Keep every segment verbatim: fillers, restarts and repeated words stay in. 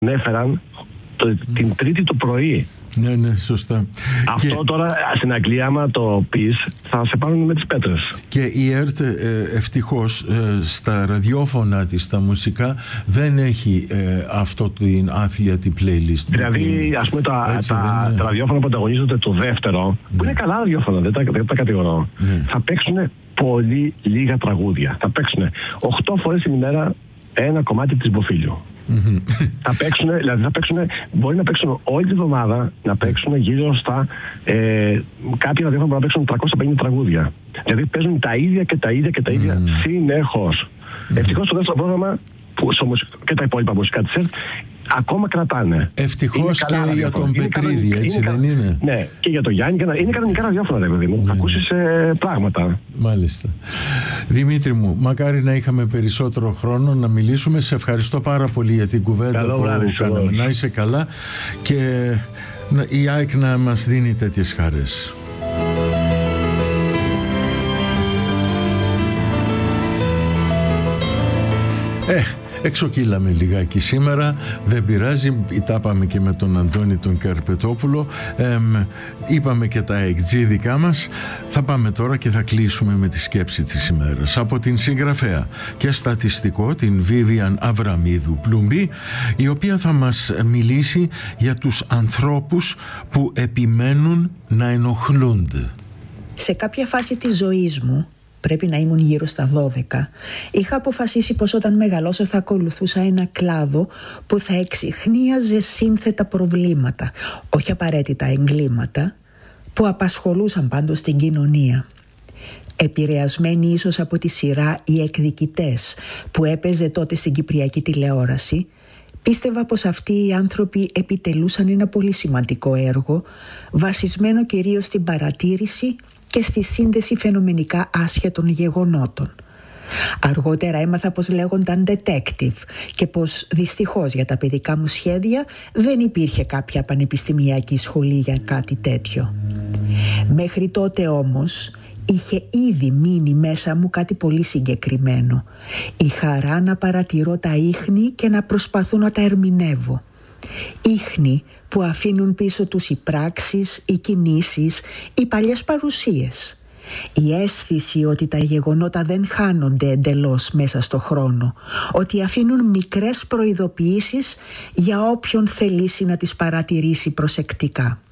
έφεραν το, την Τρίτη το πρωί. Ναι, ναι, σωστά. Αυτό και... τώρα στην Αγγλία, άμα το πεις, θα σε πάρουν με τις πέτρες. Και η ΕΡΤ ε, ευτυχώς ε, στα ραδιόφωνα της, στα μουσικά, δεν έχει ε, αυτό την άθλιατη playlist. Δηλαδή, ας πούμε, τα, τα, τα ραδιόφωνα που ανταγωνίζονται το δεύτερο, ναι, που είναι καλά ραδιόφωνα, δεν τα, δεν τα κατηγορώ, ναι, θα παίξουν πολύ λίγα τραγούδια. Θα παίξουν οκτώ φορές την ημέρα ένα κομμάτι της Μποφίλιο. Mm-hmm. Θα παίξουν, δηλαδή θα παίξουν, μπορεί να παίξουν όλη τη βδομάδα, να παίξουν γύρω στα ε, κάποια ραδιόφωνα που να παίξουν τριακόσια πενήντα τραγούδια. Δηλαδή παίζουν τα ίδια και τα ίδια και τα ίδια mm. συνεχώς. Mm. Ευτυχώς το δεύτερο πρόγραμμα που, και τα υπόλοιπα μουσικά της ΕΡΤ ακόμα κρατάνε. Ευτυχώς και για τον Πετρίδη, έτσι είναι, δεν είναι? Ναι, και για τον Γιάννη. Είναι κανονικά ραδιόφωνα, ρε παιδί μου. Ναι. Θα ακούσεις ε, πράγματα. Μάλιστα. Δημήτρη μου, μακάρι να είχαμε περισσότερο χρόνο να μιλήσουμε. Σε ευχαριστώ πάρα πολύ για την κουβέντα Καλό που βράδυ, κάναμε. Να είσαι καλά και η ΑΕΚ να μας δίνει τέτοιες χαρές. Ε, εξοκύλαμε λιγάκι σήμερα, δεν πειράζει, τα είπαμε και με τον Αντώνη τον Καρπετόπουλο, ε, είπαμε και τα εκτζή δικά μας. Θα πάμε τώρα και θα κλείσουμε με τη σκέψη της ημέρας από την συγγραφέα και στατιστικό την Βίβιαν Αβραμίδου Πλουμπή, η οποία θα μας μιλήσει για τους ανθρώπους που επιμένουν να ενοχλούνται. Σε κάποια φάση της ζωής μου, πρέπει να ήμουν γύρω στα δώδεκα, είχα αποφασίσει πως όταν μεγαλώσω θα ακολουθούσα ένα κλάδο που θα εξιχνίαζε σύνθετα προβλήματα, όχι απαραίτητα εγκλήματα, που απασχολούσαν πάντως την κοινωνία. Επηρεασμένοι ίσως από τη σειρά «Οι Εκδικητές» που έπαιζε τότε στην κυπριακή τηλεόραση, πίστευα πως αυτοί οι άνθρωποι επιτελούσαν ένα πολύ σημαντικό έργο, βασισμένο κυρίως στην παρατήρηση και στη σύνδεση φαινομενικά άσχετων γεγονότων. Αργότερα έμαθα πως λέγονταν detective και πως δυστυχώς για τα παιδικά μου σχέδια δεν υπήρχε κάποια πανεπιστημιακή σχολή για κάτι τέτοιο. Μέχρι τότε όμως είχε ήδη μείνει μέσα μου κάτι πολύ συγκεκριμένο. Η χαρά να παρατηρώ τα ίχνη και να προσπαθώ να τα ερμηνεύω. Ίχνη που αφήνουν πίσω τους οι πράξεις, οι κινήσεις, οι παλιές παρουσίες. Η αίσθηση ότι τα γεγονότα δεν χάνονται εντελώς μέσα στο χρόνο, ότι αφήνουν μικρές προειδοποιήσεις για όποιον θελήσει να τις παρατηρήσει προσεκτικά.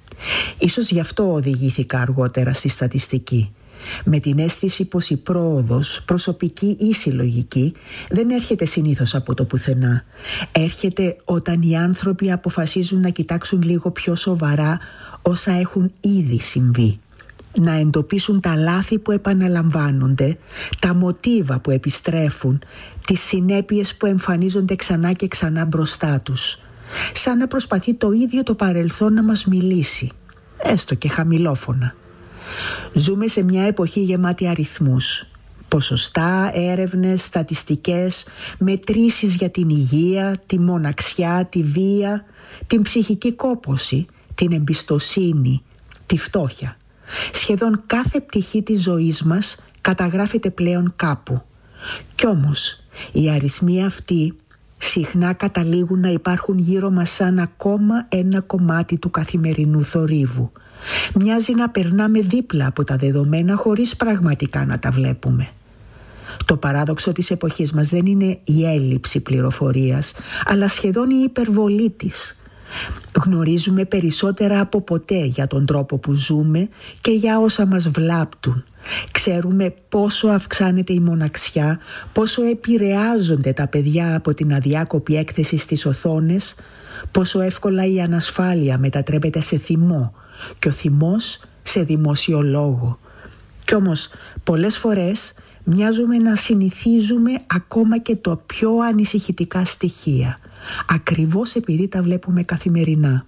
Ίσως γι' αυτό οδηγήθηκα αργότερα στη στατιστική, με την αίσθηση πως η πρόοδος, προσωπική ή συλλογική, δεν έρχεται συνήθως από το πουθενά. Έρχεται όταν οι άνθρωποι αποφασίζουν να κοιτάξουν λίγο πιο σοβαρά όσα έχουν ήδη συμβεί. Να εντοπίσουν τα λάθη που επαναλαμβάνονται, τα μοτίβα που επιστρέφουν, τις συνέπειες που εμφανίζονται ξανά και ξανά μπροστά τους. Σαν να προσπαθεί το ίδιο το παρελθόν να μας μιλήσει, έστω και χαμηλόφωνα. Ζούμε σε μια εποχή γεμάτη αριθμούς. Ποσοστά, έρευνες, στατιστικές, μετρήσεις για την υγεία, τη μοναξιά, τη βία, την ψυχική κόπωση, την εμπιστοσύνη, τη φτώχεια. Σχεδόν κάθε πτυχή της ζωής μας καταγράφεται πλέον κάπου. Κι όμως οι αριθμοί αυτοί συχνά καταλήγουν να υπάρχουν γύρω μας σαν ακόμα ένα κομμάτι του καθημερινού θορύβου. Μοιάζει να περνάμε δίπλα από τα δεδομένα χωρίς πραγματικά να τα βλέπουμε. Το παράδοξο της εποχής μας δεν είναι η έλλειψη πληροφορίας, αλλά σχεδόν η υπερβολή της. Γνωρίζουμε περισσότερα από ποτέ για τον τρόπο που ζούμε και για όσα μας βλάπτουν. Ξέρουμε πόσο αυξάνεται η μοναξιά, πόσο επηρεάζονται τα παιδιά από την αδιάκοπη έκθεση στις οθόνες, πόσο εύκολα η ανασφάλεια μετατρέπεται σε θυμό και ο θυμός σε δημόσιο λόγο. Κι όμως πολλές φορές μοιάζουμε να συνηθίζουμε ακόμα και το πιο ανησυχητικά στοιχεία, ακριβώς επειδή τα βλέπουμε καθημερινά.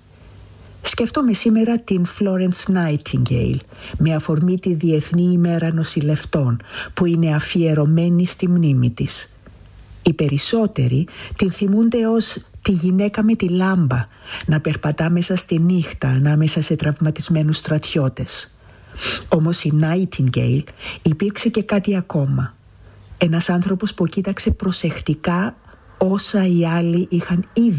Σκεφτόμαι σήμερα την Florence Nightingale με αφορμή τη Διεθνή ημέρα νοσηλευτών που είναι αφιερωμένη στη μνήμη της. Οι περισσότεροι την θυμούνται ως τη γυναίκα με τη λάμπα να περπατά μέσα στη νύχτα ανάμεσα σε τραυματισμένους στρατιώτες. Όμως η Nightingale υπήρξε και κάτι ακόμα. Ένας άνθρωπος που κοίταξε προσεκτικά όσα οι άλλοι είχαν ήδη